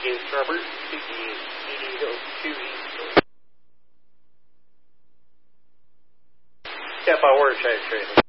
begin starboard, heading 2 east. Step by water side trailing.